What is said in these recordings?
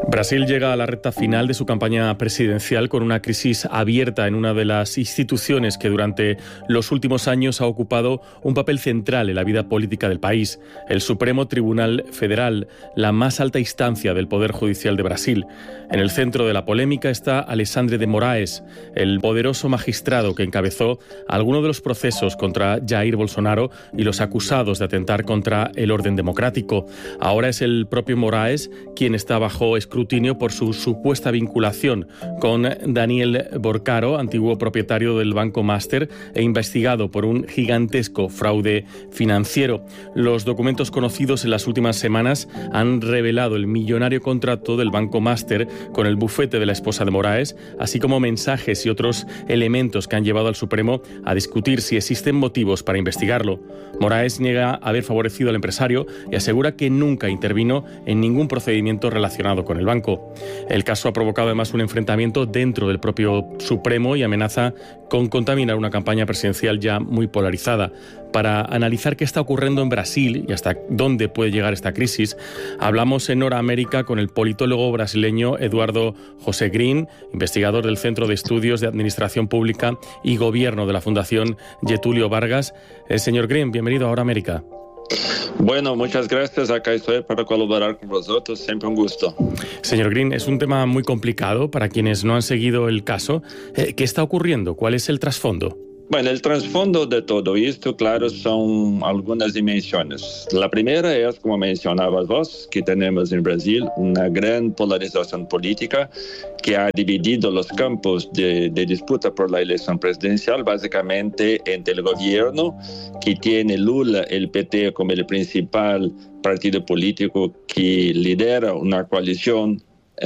Brasil llega a la recta final de su campaña presidencial con una crisis abierta en una de las instituciones que durante los últimos años ha ocupado un papel central en la vida política del país, el Supremo Tribunal Federal, la más alta instancia del Poder Judicial de Brasil. En el centro de la polémica está Alexandre de Moraes, el poderoso magistrado que encabezó algunos de los procesos contra Jair Bolsonaro y los acusados de atentar contra el orden democrático. Ahora es el propio Moraes quien está bajo escrutinio por su supuesta vinculación con Daniel Borcaro, antiguo propietario del Banco Master e investigado por un gigantesco fraude financiero. Los documentos conocidos en las últimas semanas han revelado el millonario contrato del Banco Master con el bufete de la esposa de Moraes, así como mensajes y otros elementos que han llevado al Supremo a discutir si existen motivos para investigarlo. Moraes niega haber favorecido al empresario y asegura que nunca intervino en ningún procedimiento relacionado con el banco. El caso ha provocado además un enfrentamiento dentro del propio Supremo y amenaza con contaminar una campaña presidencial ya muy polarizada. Para analizar qué está ocurriendo en Brasil y hasta dónde puede llegar esta crisis, hablamos en Hora América con el politólogo brasileño Eduardo José Green, investigador del Centro de Estudios de Administración Pública y Gobierno de la Fundación Getúlio Vargas. Señor Green, bienvenido a Hora América. Bueno, muchas gracias. Acá estoy para colaborar con vosotros. Siempre un gusto. Señor Green, es un tema muy complicado para quienes no han seguido el caso. ¿Qué está ocurriendo? ¿Cuál es el trasfondo? Bueno, el trasfondo de todo esto, claro, son algunas dimensiones. La primera es, como mencionabas vos, que tenemos en Brasil una gran polarización política que ha dividido los campos de disputa por la elección presidencial, básicamente entre el gobierno, que tiene Lula, el PT, como el principal partido político que lidera una coalición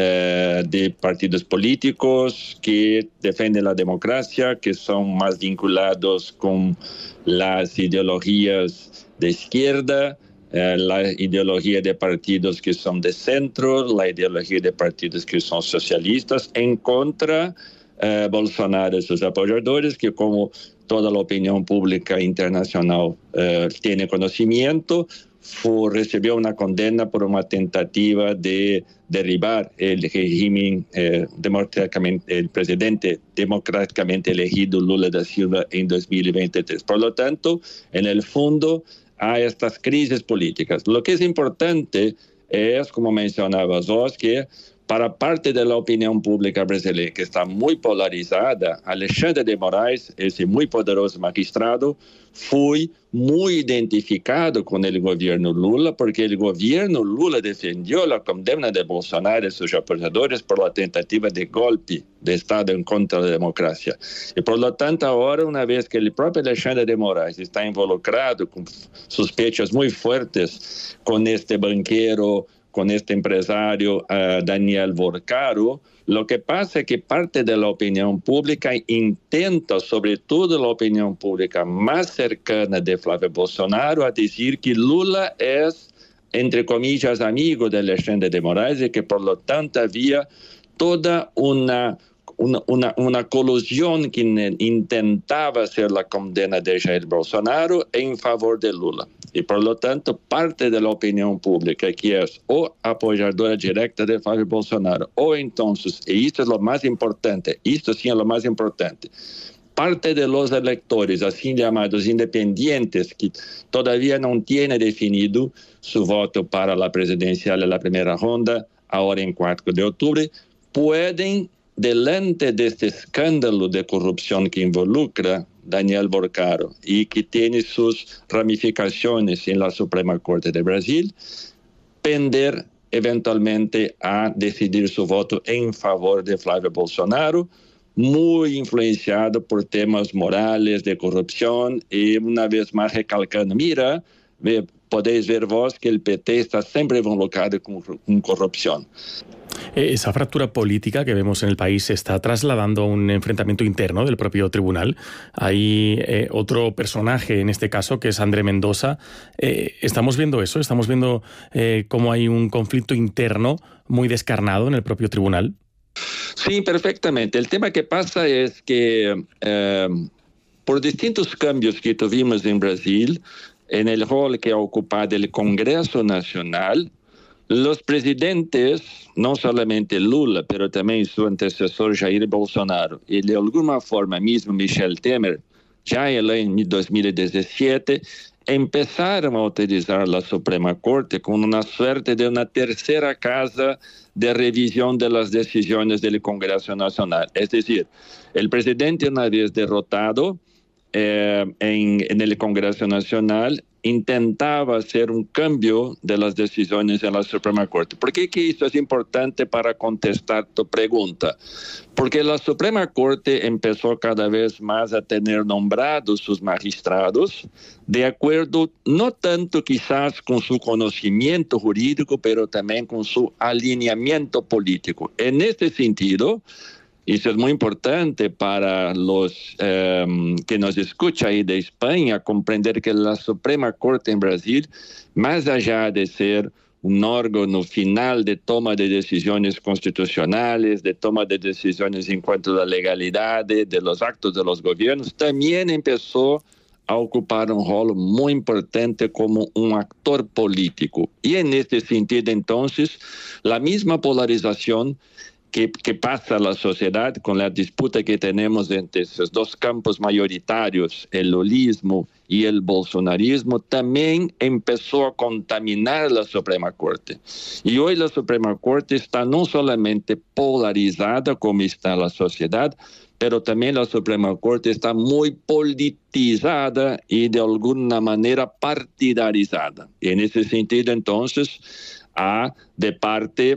de partidos políticos que defienden la democracia, que son más vinculados con las ideologías de izquierda, la ideología de partidos que son de centro, la ideología de partidos que son socialistas, en contra Bolsonaro y sus apoyadores, que como toda la opinión pública internacional tiene conocimiento, recibió una condena por una tentativa de derribar el régimen democráticamente, el presidente democráticamente elegido Lula da Silva en 2023. Por lo tanto, en el fondo hay estas crisis políticas. Lo que es importante es, como mencionabas vos, que para parte de la opinión pública brasileña, que está muy polarizada, Alexandre de Moraes, ese muy poderoso magistrado, fue muy identificado con el gobierno Lula, porque el gobierno Lula defendió la condena de Bolsonaro y sus apoyadores por la tentativa de golpe de Estado en contra de la democracia. Y por lo tanto, ahora, una vez que el propio Alexandre de Moraes está involucrado con sospechas muy fuertes con este banquero, con este empresario Daniel Borcaro, lo que pasa es que parte de la opinión pública intenta, sobre todo la opinión pública más cercana de Flávio Bolsonaro, a decir que Lula es, entre comillas, amigo de Alexandre de Moraes y que por lo tanto había toda una colusión que intentaba hacer la condena de Jair Bolsonaro en favor de Lula. Y por lo tanto, parte de la opinión pública, que es o apoyadora directa de Flávio Bolsonaro, o entonces, y esto es lo más importante, esto sí es lo más importante, parte de los electores, así llamados independientes, que todavía no tienen definido su voto para la presidencial de la primera ronda, ahora en 4 de octubre, pueden, delante de este escándalo de corrupción que involucra Daniel Borcaro y que tiene sus ramificaciones en la Suprema Corte de Brasil, pender eventualmente a decidir su voto en favor de Flávio Bolsonaro, muy influenciado por temas morales de corrupción y una vez más recalcando, mira, podéis ver vos que el PT está siempre involucrado con corrupción. Esa fractura política que vemos en el país se está trasladando a un enfrentamiento interno del propio tribunal. Hay otro personaje en este caso, que es André Mendoza. ¿Estamos viendo eso? ¿Estamos viendo cómo hay un conflicto interno muy descarnado en el propio tribunal? Sí, perfectamente. El tema que pasa es que por distintos cambios que tuvimos en Brasil, en el rol que ha ocupado el Congreso Nacional, Los presidentes, no solamente Lula, pero también su antecesor Jair Bolsonaro y de alguna forma mismo Michel Temer, ya en 2017, empezaron a utilizar la Suprema Corte como una suerte de una tercera casa de revisión de las decisiones del Congreso Nacional. Es decir, el presidente, una vez derrotado en el Congreso Nacional, intentaba hacer un cambio de las decisiones en la Suprema Corte. ¿Por qué que esto es importante para contestar tu pregunta? Porque la Suprema Corte empezó cada vez más a tener nombrados sus magistrados de acuerdo, no tanto quizás con su conocimiento jurídico, pero también con su alineamiento político. En este sentido, y eso es muy importante para los que nos escuchan ahí de España, comprender que la Suprema Corte en Brasil, más allá de ser un órgano final de toma de decisiones constitucionales, de toma de decisiones en cuanto a la legalidad de los actos de los gobiernos, también empezó a ocupar un rol muy importante como un actor político. Y en este sentido, entonces, la misma polarización que pasa la sociedad con la disputa que tenemos entre esos dos campos mayoritarios, el lulismo y el bolsonarismo, también empezó a contaminar la Suprema Corte. Y hoy la Suprema Corte está no solamente polarizada como está la sociedad, pero también la Suprema Corte está muy politizada y de alguna manera partidarizada. Y en ese sentido, entonces, de parte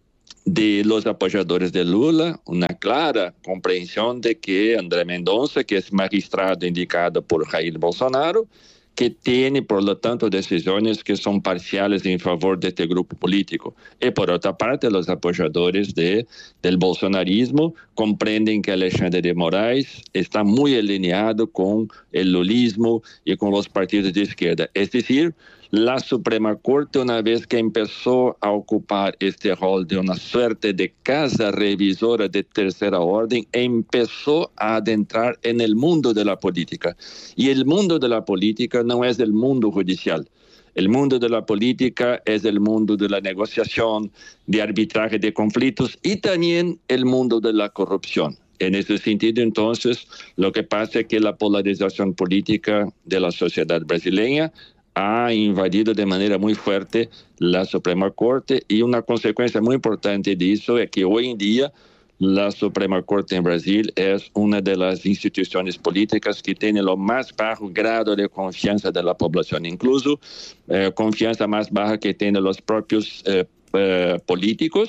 de los apoyadores de Lula, una clara comprensión de que André Mendonça, que es magistrado indicado por Jair Bolsonaro, que tiene, por lo tanto, decisiones que son parciales en favor de este grupo político. Y por otra parte, los apoyadores del bolsonarismo comprenden que Alexandre de Moraes está muy alineado con el lulismo y con los partidos de izquierda. Es decir, la Suprema Corte, una vez que empezó a ocupar este rol de una suerte de casa revisora de tercera orden, empezó a adentrar en el mundo de la política. Y el mundo de la política no es el mundo judicial. El mundo de la política es el mundo de la negociación, de arbitraje de conflictos y también el mundo de la corrupción. En ese sentido, entonces, lo que pasa es que la polarización política de la sociedad brasileña ha invadido de manera muy fuerte la Suprema Corte y una consecuencia muy importante de eso es que hoy en día la Suprema Corte en Brasil es una de las instituciones políticas que tiene lo más bajo grado de confianza de la población, incluso confianza más baja que tienen los propios políticos,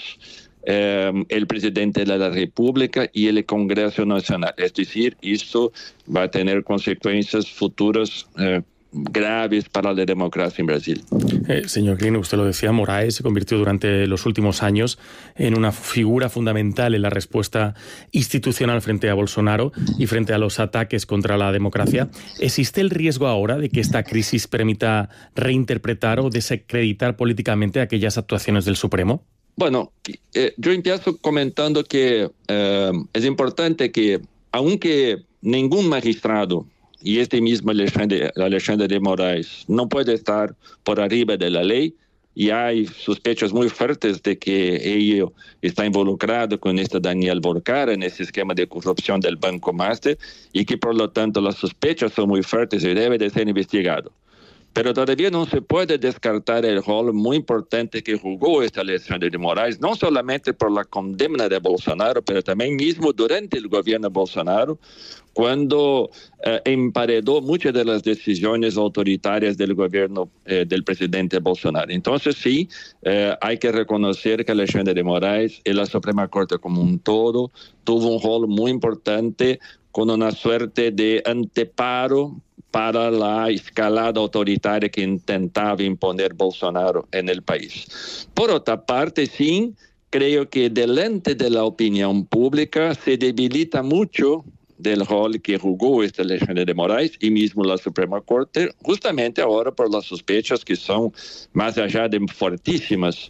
el presidente de la República y el Congreso Nacional. Es decir, esto va a tener consecuencias futuras graves para la democracia en Brasil. Señor Klein, usted lo decía, Moraes se convirtió durante los últimos años en una figura fundamental en la respuesta institucional frente a Bolsonaro y frente a los ataques contra la democracia. ¿Existe el riesgo ahora de que esta crisis permita reinterpretar o desacreditar políticamente aquellas actuaciones del Supremo? Bueno, yo empiezo comentando que es importante que, aunque ningún magistrado y este mismo Alexandre de Moraes no puede estar por arriba de la ley, y hay sospechas muy fuertes de que ello está involucrado con este Daniel Borcara en ese esquema de corrupción del Banco Master, y que por lo tanto las sospechas son muy fuertes y debe de ser investigado. Pero todavía no se puede descartar el rol muy importante que jugó este Alexandre de Moraes, no solamente por la condena de Bolsonaro, pero también mismo durante el gobierno de Bolsonaro, cuando emparedó muchas de las decisiones autoritarias del gobierno del presidente Bolsonaro. Entonces sí, hay que reconocer que Alexandre de Moraes y la Suprema Corte como un todo tuvo un rol muy importante con una suerte de anteparo para la escalada autoritaria que intentaba imponer Bolsonaro en el país. Por otra parte, sí, creo que delante de la opinión pública se debilita mucho del rol que jugó este Alexandre de Moraes y mismo la Suprema Corte, justamente ahora por las sospechas que son más allá de fortísimas,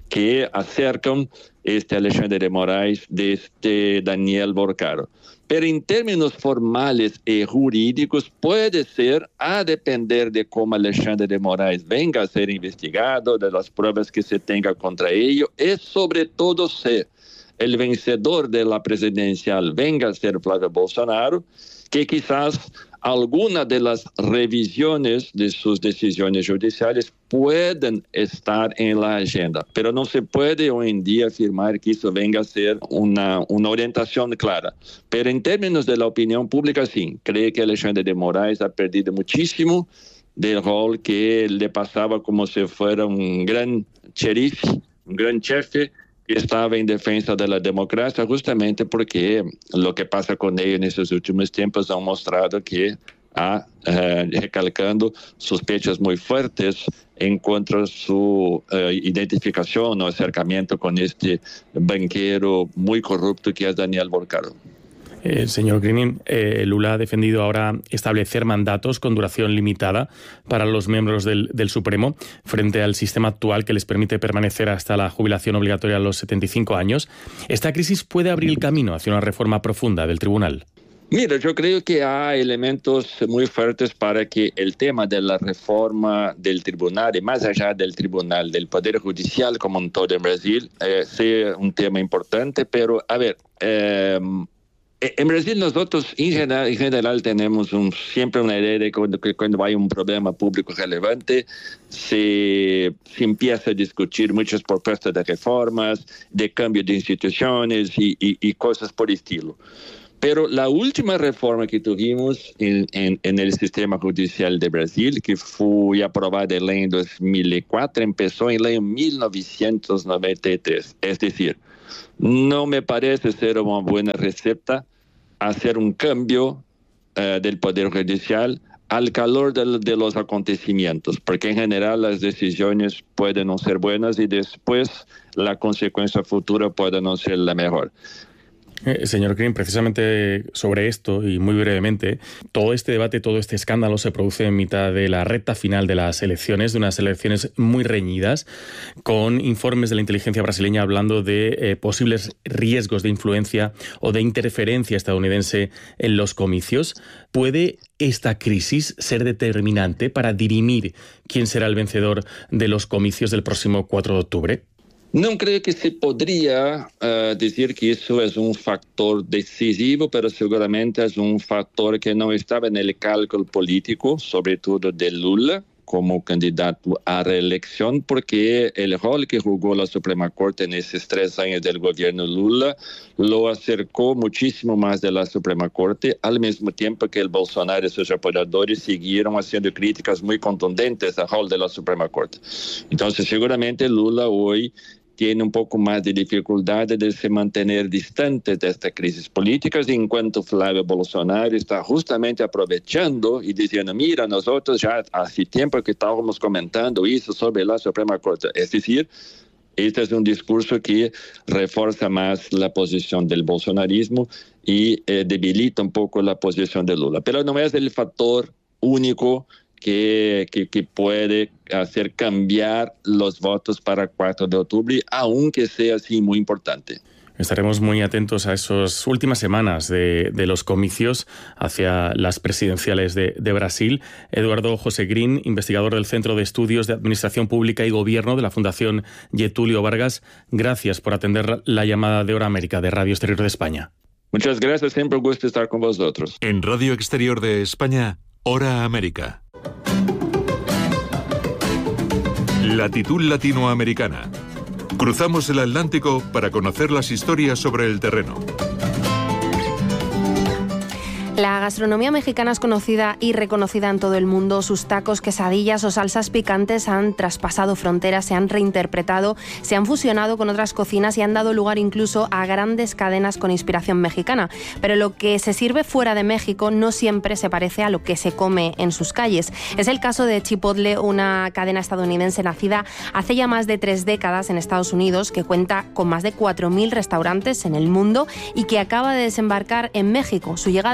que acercan Alexandre de Moraes de Daniel Borcaro. Pero en términos formales y jurídicos puede ser, a depender de cómo Alexandre de Moraes venga a ser investigado, de las pruebas que se tenga contra ello, y sobre todo si el vencedor de la presidencial venga a ser Flávio Bolsonaro, que quizás alguna de las revisiones de sus decisiones judiciales pueden estar en la agenda, pero no se puede hoy en día afirmar que eso venga a ser una orientación clara. Pero en términos de la opinión pública, sí, creo que Alexandre de Moraes ha perdido muchísimo del rol que le pasaba como si fuera un gran sheriff, un gran jefe, que estaba en defensa de la democracia, justamente porque lo que pasa con ellos en estos últimos tiempos ha mostrado que recalcando sospechas muy fuertes en contra de su identificación o acercamiento con este banquero muy corrupto que es Daniel Borcaro. Señor Greening, Lula ha defendido ahora establecer mandatos con duración limitada para los miembros del Supremo frente al sistema actual que les permite permanecer hasta la jubilación obligatoria a los 75 años. ¿Esta crisis puede abrir el camino hacia una reforma profunda del tribunal? Mira, yo creo que hay elementos muy fuertes para que el tema de la reforma del tribunal y más allá del tribunal, del Poder Judicial como un todo en Brasil, sea un tema importante, pero a ver... En Brasil nosotros en general tenemos siempre una idea de que cuando hay un problema público relevante se empieza a discutir muchas propuestas de reformas, de cambio de instituciones y cosas por estilo. Pero la última reforma que tuvimos en el sistema judicial de Brasil, que fue aprobada en ley en 2004, empezó en ley en 1993. Es decir, no me parece ser una buena receta hacer un cambio del Poder Judicial al calor de los acontecimientos, porque en general las decisiones pueden no ser buenas y después la consecuencia futura puede no ser la mejor. Señor Green, precisamente sobre esto y muy brevemente, todo este debate, todo este escándalo se produce en mitad de la recta final de las elecciones, de unas elecciones muy reñidas, con informes de la inteligencia brasileña hablando de posibles riesgos de influencia o de interferencia estadounidense en los comicios. ¿Puede esta crisis ser determinante para dirimir quién será el vencedor de los comicios del próximo 4 de octubre? No creo que se podría decir que eso es un factor decisivo, pero seguramente es un factor que no estaba en el cálculo político, sobre todo de Lula como candidato a reelección, porque el rol que jugó la Suprema Corte en esos 3 años del gobierno Lula lo acercó muchísimo más de la Suprema Corte, al mismo tiempo que el Bolsonaro y sus apoyadores siguieron haciendo críticas muy contundentes al rol de la Suprema Corte. Entonces, seguramente Lula hoy tiene un poco más de dificultad de se mantener distante de estas crisis políticas, enquanto Flávio Bolsonaro está justamente aprovechando y diciendo, mira, nosotros ya hace tiempo que estábamos comentando eso sobre la Suprema Corte. Es decir, este es un discurso que refuerza más la posición del bolsonarismo y debilita un poco la posición de Lula. Pero no es el factor único que puede hacer cambiar los votos para 4 de octubre, aunque sea así muy importante. Estaremos muy atentos a esas últimas semanas de los comicios hacia las presidenciales de Brasil. Eduardo José Green, investigador del Centro de Estudios de Administración Pública y Gobierno de la Fundación Getúlio Vargas, gracias por atender la llamada de Hora América de Radio Exterior de España. Muchas gracias, siempre un gusto estar con vosotros. En Radio Exterior de España, Hora América. Latitud latinoamericana. Cruzamos el Atlántico para conocer las historias sobre el terreno. La gastronomía mexicana es conocida y reconocida en todo el mundo. Sus tacos, quesadillas o salsas picantes han traspasado fronteras, se han reinterpretado, se han fusionado con otras cocinas y han dado lugar incluso a grandes cadenas con inspiración mexicana. Pero lo que se sirve fuera de México no siempre se parece a lo que se come en sus calles. Es el caso de Chipotle, una cadena estadounidense nacida hace ya más de 3 décadas en Estados Unidos, que cuenta con más de 4.000 restaurantes en el mundo y que acaba de desembarcar en México. Su llegada, sin embargo,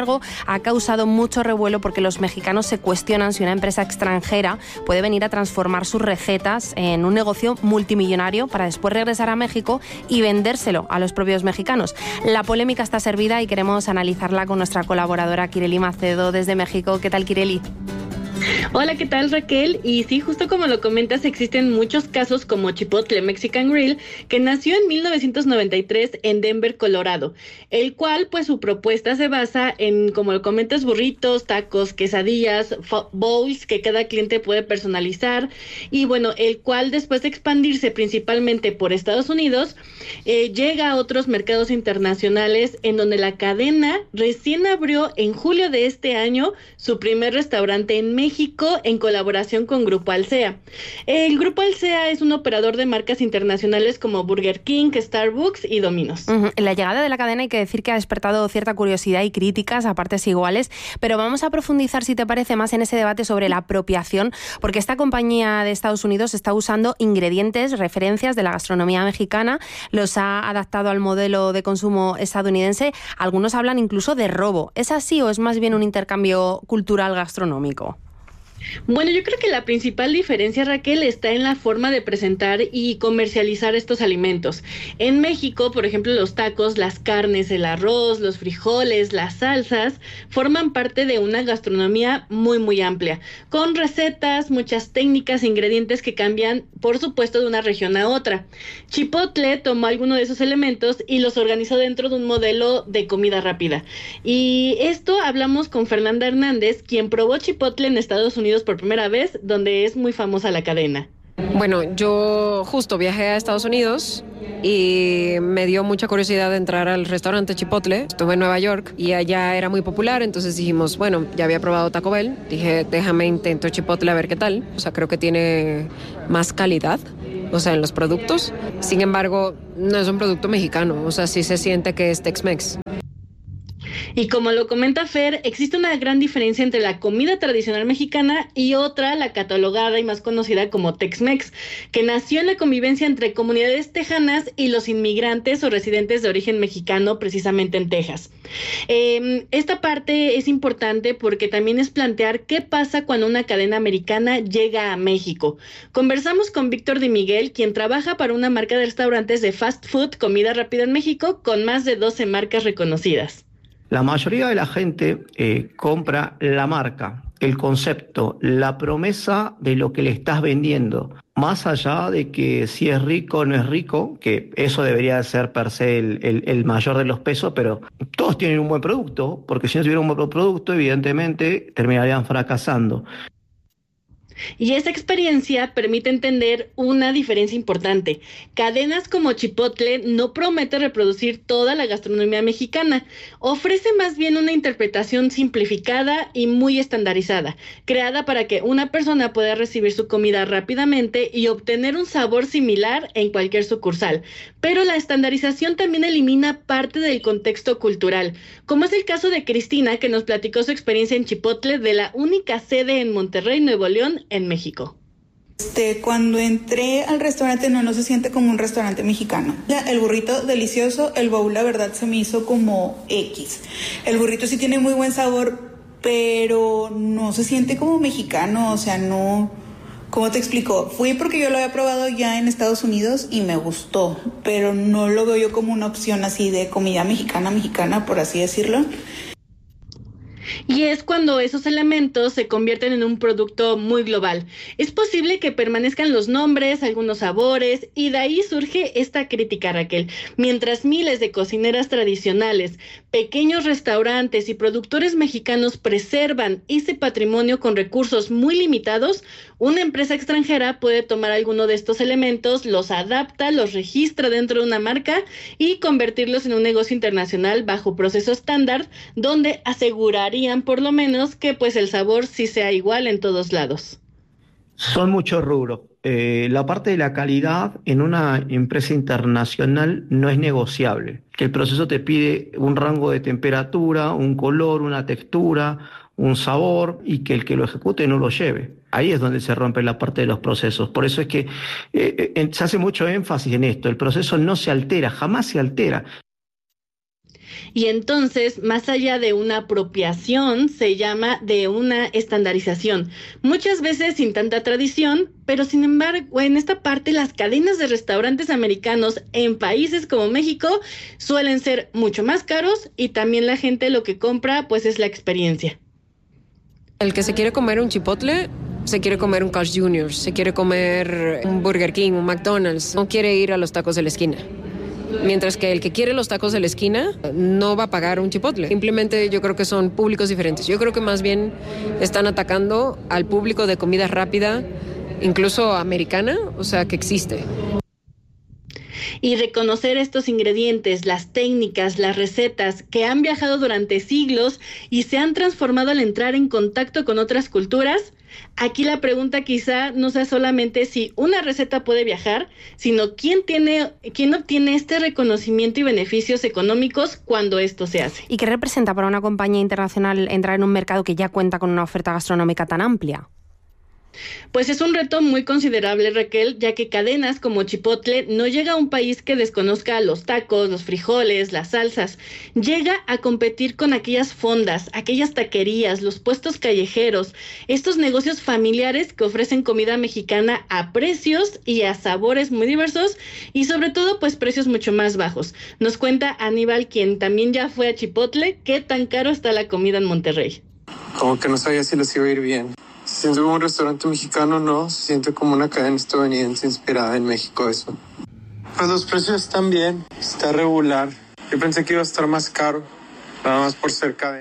embargo, ha causado mucho revuelo porque los mexicanos se cuestionan si una empresa extranjera puede venir a transformar sus recetas en un negocio multimillonario para después regresar a México y vendérselo a los propios mexicanos. La polémica está servida y queremos analizarla con nuestra colaboradora Kireli Macedo desde México. ¿Qué tal, Kireli? Hola, ¿qué tal, Raquel? Y sí, justo como lo comentas, existen muchos casos como Chipotle Mexican Grill, que nació en 1993 en Denver, Colorado, el cual, pues, su propuesta se basa en, como lo comentas, burritos, tacos, quesadillas, bowls que cada cliente puede personalizar, y bueno, el cual después de expandirse principalmente por Estados Unidos, llega a otros mercados internacionales, en donde la cadena recién abrió en julio de este año su primer restaurante en México, en colaboración con Grupo Alsea. El Grupo Alsea es un operador de marcas internacionales como Burger King, Starbucks y Domino's. La llegada de la cadena hay que decir que ha despertado cierta curiosidad y críticas a partes iguales, pero vamos a profundizar, si te parece, más en ese debate sobre la apropiación, porque esta compañía de Estados Unidos está usando ingredientes, referencias de la gastronomía mexicana, los ha adaptado al modelo de consumo estadounidense. Algunos hablan incluso de robo. ¿Es así o es más bien un intercambio cultural gastronómico? Bueno, yo creo que la principal diferencia, Raquel, está en la forma de presentar y comercializar estos alimentos. En México, por ejemplo, los tacos, las carnes, el arroz, los frijoles, las salsas, forman parte de una gastronomía muy, muy amplia, con recetas, muchas técnicas, ingredientes que cambian, por supuesto, de una región a otra. Chipotle tomó alguno de esos elementos y los organizó dentro de un modelo de comida rápida. Y esto hablamos con Fernanda Hernández, quien probó Chipotle en Estados Unidos por primera vez, donde es muy famosa la cadena. Bueno, yo justo viajé a Estados Unidos y me dio mucha curiosidad de entrar al restaurante Chipotle. Estuve en Nueva York y allá era muy popular, entonces dijimos, bueno, ya había probado Taco Bell, dije, déjame intento Chipotle a ver qué tal. O sea, creo que tiene más calidad, o sea, en los productos. Sin embargo, no es un producto mexicano, o sea, sí se siente que es Tex-Mex. Y como lo comenta Fer, existe una gran diferencia entre la comida tradicional mexicana y otra, la catalogada y más conocida como Tex-Mex, que nació en la convivencia entre comunidades tejanas y los inmigrantes o residentes de origen mexicano, precisamente en Texas. Esta parte es importante porque también es plantear qué pasa cuando una cadena americana llega a México. Conversamos con Víctor Di Miguel, quien trabaja para una marca de restaurantes de fast food, comida rápida en México, con más de 12 marcas reconocidas. La mayoría de la gente compra la marca, el concepto, la promesa de lo que le estás vendiendo. Más allá de que si es rico o no es rico, que eso debería ser per se el mayor de los pesos, pero todos tienen un buen producto, porque si no tuvieran un buen producto, evidentemente terminarían fracasando. Y esa experiencia permite entender una diferencia importante. Cadenas como Chipotle no promete reproducir toda la gastronomía mexicana, ofrece más bien una interpretación simplificada y muy estandarizada, creada para que una persona pueda recibir su comida rápidamente y obtener un sabor similar en cualquier sucursal. Pero la estandarización también elimina parte del contexto cultural, como es el caso de Cristina, que nos platicó su experiencia en Chipotle de la única sede en Monterrey, Nuevo León, en México. Cuando entré al restaurante no se siente como un restaurante mexicano. El burrito delicioso, el bowl la verdad se me hizo como X. El burrito sí tiene muy buen sabor, pero no se siente como mexicano, o sea, no... ¿Cómo te explico? Fui porque yo lo había probado ya en Estados Unidos y me gustó, pero no lo veo yo como una opción así de comida mexicana, por así decirlo. Y es cuando esos elementos se convierten en un producto muy global. Es posible que permanezcan los nombres, algunos sabores, y de ahí surge esta crítica, Raquel. Mientras miles de cocineras tradicionales, pequeños restaurantes y productores mexicanos preservan ese patrimonio con recursos muy limitados, una empresa extranjera puede tomar alguno de estos elementos, los adapta, los registra dentro de una marca y convertirlos en un negocio internacional bajo proceso estándar, donde asegurarían por lo menos que pues el sabor sí sea igual en todos lados. Son muchos rubros. La parte de la calidad en una empresa internacional no es negociable. Que el proceso te pide un rango de temperatura, un color, una textura, un sabor, y que el que lo ejecute no lo lleve. Ahí es donde se rompe la parte de los procesos. Por eso es que se hace mucho énfasis en esto. El proceso no se altera, jamás se altera. Y entonces, más allá de una apropiación, se llama de una estandarización. Muchas veces sin tanta tradición, pero sin embargo, en esta parte las cadenas de restaurantes americanos en países como México suelen ser mucho más caros y también la gente lo que compra pues es la experiencia. El que se quiere comer un chipotle, se quiere comer un Carl's Jr., se quiere comer un Burger King, un McDonald's, no quiere ir a los tacos de la esquina. Mientras que el que quiere los tacos de la esquina no va a pagar un chipotle. Simplemente yo creo que son públicos diferentes. Yo creo que más bien están atacando al público de comida rápida, incluso americana, o sea, que existe. Y reconocer estos ingredientes, las técnicas, las recetas que han viajado durante siglos y se han transformado al entrar en contacto con otras culturas. Aquí la pregunta quizá no sea solamente si una receta puede viajar, sino quién obtiene este reconocimiento y beneficios económicos cuando esto se hace. ¿Y qué representa para una compañía internacional entrar en un mercado que ya cuenta con una oferta gastronómica tan amplia? Pues es un reto muy considerable, Raquel, ya que cadenas como Chipotle no llega a un país que desconozca los tacos, los frijoles, las salsas. Llega a competir con aquellas fondas, aquellas taquerías, los puestos callejeros, estos negocios familiares que ofrecen comida mexicana a precios y a sabores muy diversos y sobre todo pues precios mucho más bajos. Nos cuenta Aníbal, quien también ya fue a Chipotle, qué tan caro está la comida en Monterrey. Como que no sabía si les iba a ir bien. Se siente como un restaurante mexicano, ¿no? Se siente como una cadena estadounidense inspirada en México, eso. Pues los precios están bien, está regular. Yo pensé que iba a estar más caro, nada más por ser cadena.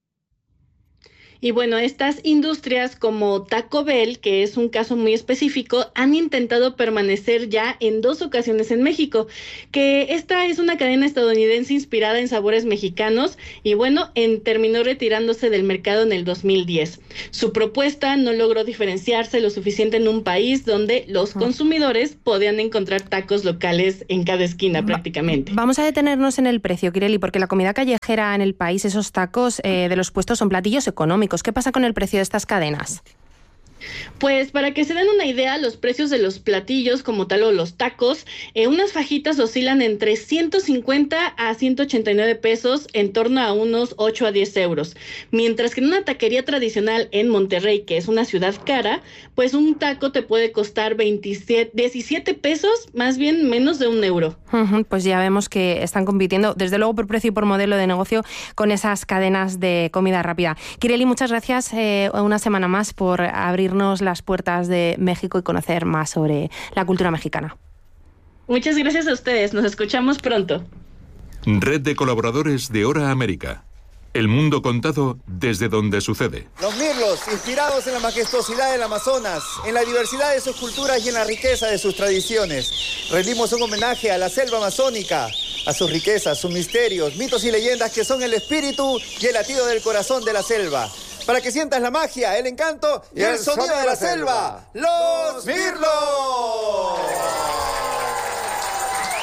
Y bueno, estas industrias como Taco Bell, que es un caso muy específico, han intentado permanecer ya en 2 ocasiones en México, que esta es una cadena estadounidense inspirada en sabores mexicanos y bueno, terminó retirándose del mercado en el 2010. Su propuesta no logró diferenciarse lo suficiente en un país donde los consumidores podían encontrar tacos locales en cada esquina prácticamente. Vamos a detenernos en el precio, Kireli, porque la comida callejera en el país, esos tacos de los puestos son platillos económicos. ¿Qué pasa con el precio de estas cadenas? Pues para que se den una idea, los precios de los platillos como tal o los tacos, unas fajitas oscilan entre 150 a 189 pesos, en torno a unos 8 a 10 euros. Mientras que en una taquería tradicional en Monterrey, que es una ciudad cara, pues un taco te puede costar 17 pesos, más bien menos de 1 euro. Pues ya vemos que están compitiendo, desde luego por precio y por modelo de negocio, con esas cadenas de comida rápida. Kireli, muchas gracias una semana más por abrirnos las puertas de México y conocer más sobre la cultura mexicana. Muchas gracias a ustedes, nos escuchamos pronto. Red de colaboradores de Hora América. El mundo contado desde donde sucede. Los mirlos, inspirados en la majestuosidad del Amazonas, en la diversidad de sus culturas y en la riqueza de sus tradiciones. Rendimos un homenaje a la selva amazónica, a sus riquezas, sus misterios, mitos y leyendas que son el espíritu y el latido del corazón de la selva. Para que sientas la magia, el encanto y el sonido de la selva. ¡Los mirlos!